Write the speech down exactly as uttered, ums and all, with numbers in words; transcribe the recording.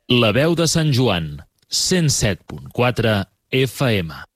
La veu de Sant Joan, cent set punt quatre F M.